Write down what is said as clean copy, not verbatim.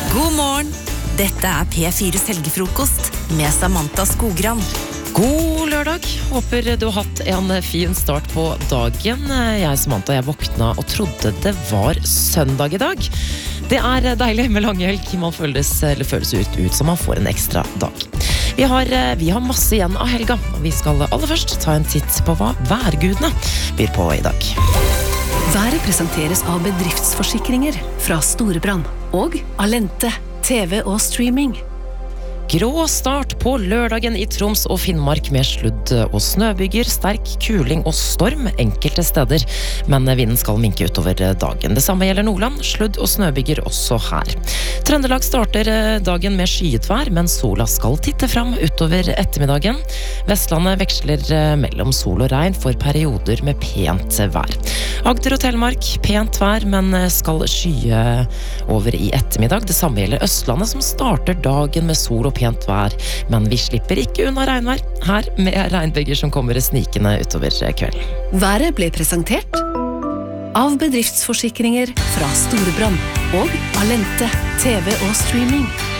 God morgen, dette P4s helgefrokost med Samantha Skogran. God lørdag, håper du har hatt en fin start på dagen. Jeg, Samantha, jeg våkna og trodde det var søndag i dag. Det deilig med langhelg, man føles ut som man får en ekstra dag. Vi har masse igjen av helga, og vi skal aller først ta en titt på hva værgudene byr på i dag. Været presenteres av bedriftsforsikringer fra Storebrand og Alente, TV og streaming. Grå start på lørdagen i Troms og Finnmark med sludd og snøbyger, sterk kuling og storm enkelte steder, men vinden skal minke utover dagen. Det samme gjelder Nordland, sludd og snøbyger også her. Trøndelag starter dagen med skyet vær, men sola skal titte fram utover ettermiddagen. Vestlandet veksler mellom sol og regn for perioder med pent vær. Agder og Telemark, pent vær, men skal skye over i ettermiddag. Det samme gjelder Østlandet, som starter dagen med sol og pent vær, men vi slipper ikke unna regnvær her med regnbyger som kommer snikende utover kvelden. Været ble presentert av bedriftsforsikringer fra Storebrand og Alente, TV og streaming.